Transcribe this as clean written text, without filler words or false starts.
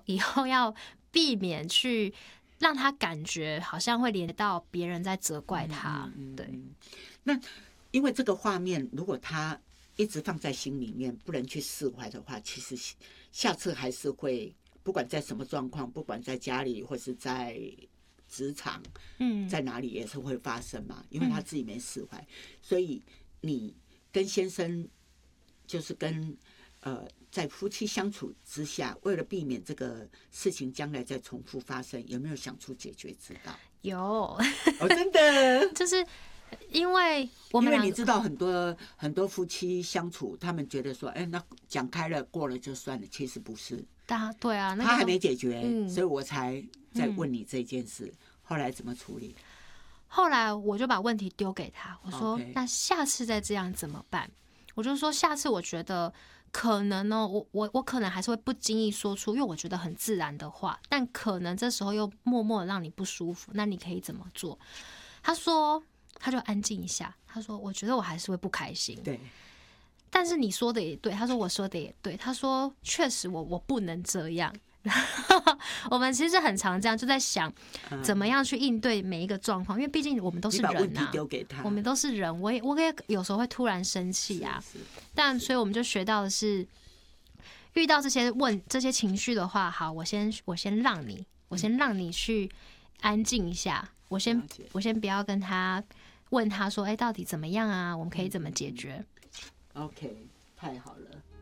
以后要避免去让他感觉好像会连到别人在责怪他。对， 那因为这个画面，如果他一直放在心里面，不能去释怀的话，其实下次还是会，不管在什么状况，不管在家里或是在职场，在哪里也是会发生嘛，因为他自己没释怀，所以你跟先生就是跟在夫妻相处之下，为了避免这个事情将来再重复发生，有没有想出解决之道？ 有， 哦，真的， 就是因为我们因为你知道很多夫妻相处，他们觉得说，哎，那讲开了过了就算了，其实不是。 对啊， 他还没解决，所以我才在问你这件事。后来怎么处理？ 后来我就把问题丢给他，我说：“ Okay. 那下次再这样怎么办？”我就说：“下次我觉得可能呢，我可能还是会不经意说出，因为我觉得很自然的话，但可能这时候又默默的让你不舒服，那你可以怎么做？”他说，他就安静一下，他说：“我觉得我还是会不开心。” 对。 但是你说的也对，他说我说的也对，他说确实我不能这样。我们其实很常这样，就在想怎么样去应对每一个状况，因为毕竟我们都是人啊， 你把问题丢给他， 我们都是人，我也有时候会突然生气啊。但所以我们就学到的是，遇到这些情绪的话，好，我先让你去安静一下，我先不要跟他问他说，哎，到底怎么样啊？我们可以怎么解决？ OK， 太好了。